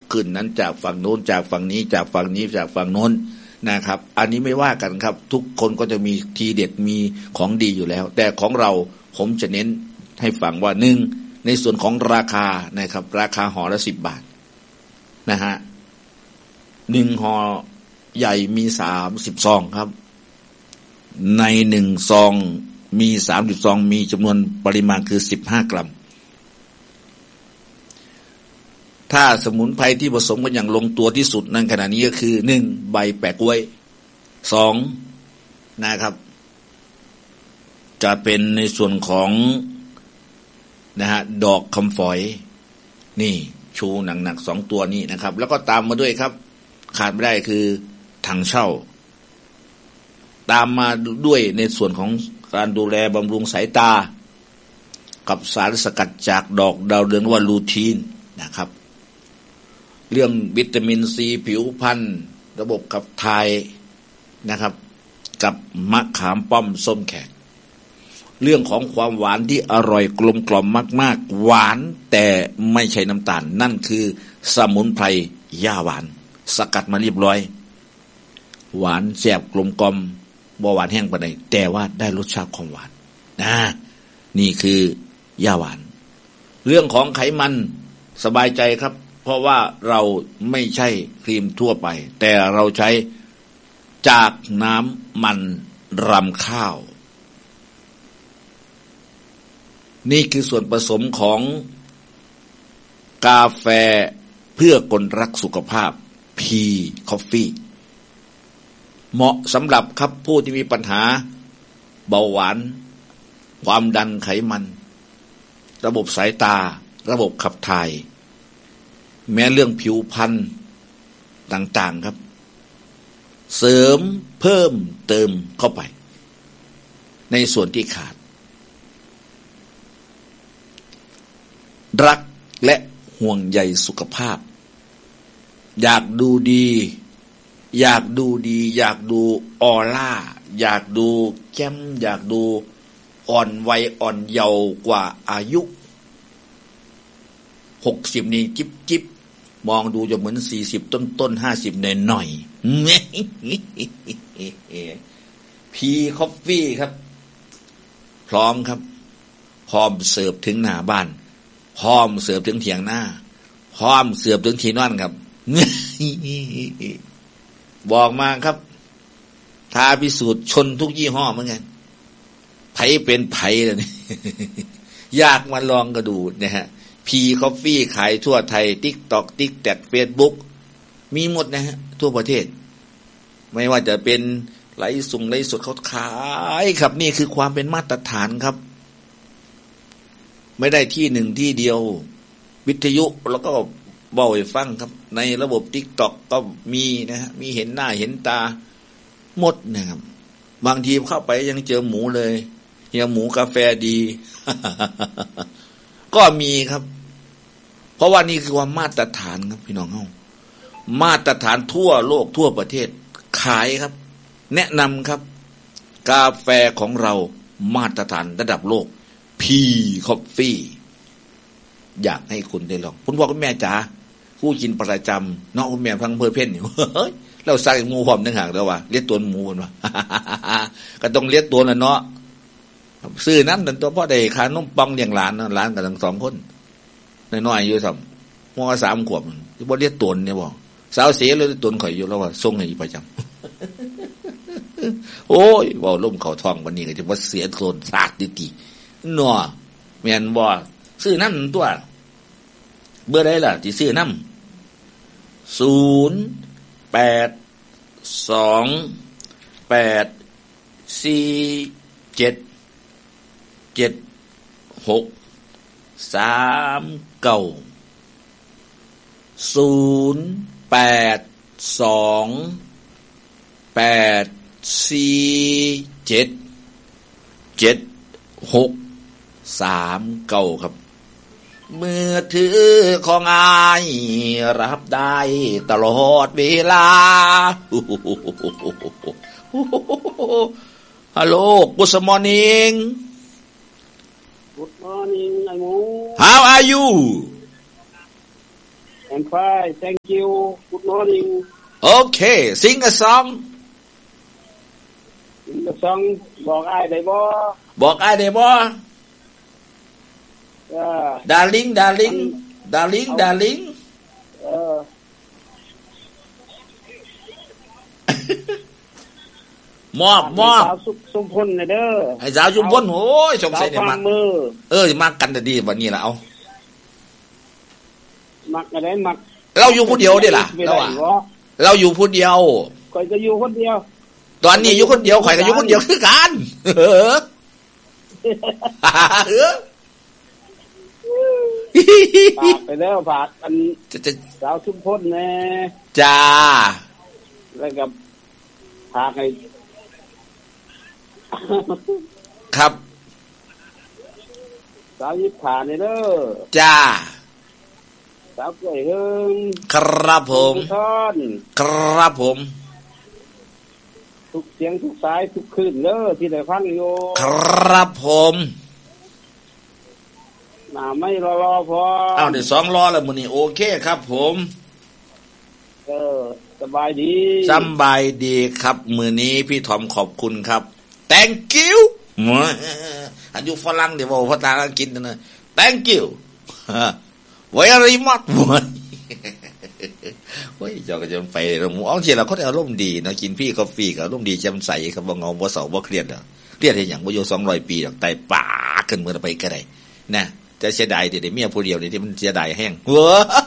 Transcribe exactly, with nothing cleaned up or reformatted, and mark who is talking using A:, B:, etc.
A: ขึ้นนั้นจากฝั่งโน้นจากฝั่งนี้จากฝั่งนี้จากฝั่งโน้นนะครับอันนี้ไม่ว่ากันครับทุกคนก็จะมีทีเด็ดมีของดีอยู่แล้วแต่ของเราผมจะเน้นให้ฟังว่าหนึ่งในส่วนของราคานะครับราคาห่อละสิบบาทนะฮะหนึ่งห่อใหญ่มีสามสิบซองครับในหนึ่งซองมีสามสิบซองมีจำนวนปริมาณคือสิบห้ากรัมถ้าสมุนไพรที่ผสมกันอย่างลงตัวที่สุดนั่นขณะนี้ก็คือหนึ่งใบแปะกล้วยสองนะครับจะเป็นในส่วนของนะฮะดอกคำฝอยนี่ชูหนักๆสองตัวนี้นะครับแล้วก็ตามมาด้วยครับขาดไม่ได้คือถังเช่าตามมาด้วยในส่วนของการดูแลบำรุงสายตากับสารสกัดจากดอกดาวเรืองว่าลูทีนนะครับเรื่องวิตามินซีผิวพรรณระบบขับถ่ายนะครับกับมะขามป้อมส้มแขกเรื่องของความหวานที่อร่อยกลมกล่อมมากๆหวานแต่ไม่ใช่น้ำตาลนั่นคือสมุนไพรย่าหวานสกัดมาเรียบร้อยหวานแซ่บกลมกล่อมบ่หวานแห้งปานใดแต่ว่าได้รสชาติของหวานนะนี่คือย่าหวานเรื่องของไขมันสบายใจครับเพราะว่าเราไม่ใช่ครีมทั่วไปแต่เราใช้จากน้ำมันรำข้าวนี่คือส่วนผสมของกาแฟเพื่อคนรักสุขภาพ P Coffee เหมาะสำหรับครับผู้ที่มีปัญหาเบาหวานความดันไขมันระบบสายตาระบบขับถ่ายแม้เรื่องผิวพรรณต่างๆครับเสริมเพิ่มเติมเข้าไปในส่วนที่ขาดรักและห่วงใยสุขภาพอยากดูดีอยากดูดีอยากดูออร่าอยากดูแจ่มอยากดูอ่อนวัยอ่อนเยาว์กว่าอายุหกสิบนี่จิ๊บจิ๊บมองดูจะเหมือนสี่สิบต้นต้นห้าสิบหน่อยหน่อยพีคอฟฟี่ครับพร้อมครับพร้อมเสิร์ฟถึงหน้าบ้านพร้อมเสิร์ฟถึงเถียงหน้าพร้อมเสิร์ฟถึงที่นอนครับบอกมาครับท้าพิสูจน์ชนทุกยี่ห้อเหมือนกันไผเป็นไผเลยนี่อยากมาลองก็ดูนะฮะพีคอฟฟี่ขายทั่วไทย TikTok TikTok Facebook มีหมดนะฮะทั่วประเทศไม่ว่าจะเป็นไลฟ์ส่งไลฟ์สดเขาขายครับนี่คือความเป็นมาตรฐานครับไม่ได้ที่หนึ่งที่เดียววิทยุแล้วก็บ่อยฟังครับในระบบ TikTok ก็มีนะฮะมีเห็นหน้าเห็นตาหมดนะครับบางทีเข้าไปยังเจอหมูเลยยังหมูกาแฟดี ก็มีครับเพราะว่านี่คือความมาตรฐานครับพี่น้องเฮามาตรฐานทั่วโลกทั่วประเทศขายครับแนะนำครับกาแฟของเรามาตรฐานระดับโลกพีคอฟฟี่อยากให้คุณได้ลองคุณพ่อคุณแม่จ๋าผู้กินประจำน้องคุณแม่พังเพอเพ่นอยู่เฮ้ยเราใส่งูหอมนึงห่างแล้ววะเลี้ยงตัวหมูกันวะ ก็ต้องเลี้ยงตัวน่ะเนาะซื้อน้ำแต่ตัวพ่อได้ขานมปังเลี้ยงหลานหลานกันทั้งสองคนน้อยๆอยู่สัมมอสามขวบที่บ่เลี้ยงตัวเนี่ยบอกสาวเสียเลยตัวข่อยอยู่แล้วว่าส่งให้ประจำ โอ้ยว่าล่มเขาทองวันนี้ก็จะว่าเสียโซนสาดดิตีหนัวแม่นบ่ซื้อน้ำตัวเบอร์ใดล่ะที่ซื้อน้ำศูนย์แปดสองแปดสี่เจ็ดเจ็ดหกสามเก้าศูนย์แปดสองแปดสี่เจ็ดเจ็ดหกสามเก้าครับมือถือของอายรับได้ตลอดเวลาฮัลโหล Good morning
B: Good morning ไอ้หมู
A: How are you
B: and fine thank you good morning
A: okay sing a song
B: sing a song บอกอ้ายได้บ่
A: บอกอ้ายได้บ่ darling darling darling darling
B: เออ
A: มอบมอบ
B: สาวชุมพลน่ะเด้อ
A: ให้สาวชุมพลโอ้ยสงสัยเนี่ยมักเออมักกันแต่ดีบัดนี้ล่ะเอา
B: มักอะไรมัก
A: เราอยู่ผู้เดียวดิล่ะเราอ่ะเราอยู่ผู้เดียว
B: ข่อยก็อยู่คนเดียว
A: ตอนนี้อยู่คนเดียวข่อยก็อยู่คนเดียวคือกันเออเออ
B: ฝากไปแล้วฝากอันสาวชุมพลแน่
A: จ้า
B: แล้วก็ฝากให้
A: ครับ
B: สาวยิบขานี่เด้อ
A: จ้า
B: สาวกล้วยเฮิง
A: ครับผมครับผม
B: ทุกเสียงทุกสายทุกคืนเด้อที่ได้ฟังอยู่
A: ครับผม
B: น่าไม่รอรอพอ
A: อ้าวได้สองรอแล้วมื้อนี้โอเคครับผม
B: เออสบายดี
A: สบายดีครับมื้อนี้พี่ถอมขอบคุณครับ thank you อันอยู่ฝรั่งเดี๋ยวภาษาอังกฤษนะ thank you very much โอ้ยเจ้าก็จะไปเราหมู่อ้องเชียเราเขาได้อารมณ์ดีเนาะกินพี่กาแฟก็อารมณ์ดีแจ่มใสครับบ่เงาบ่เศร้าบ่เครียดอ่ะเครียดเฮ็ดหยังบ่อยู่สองร้อยปีดอกไตป่าขึ้นมื้อไปก็ได้นะจะเสียดายแต่เมียผู้เดียวนี่ที่มันเสียดายแห้งเว้อ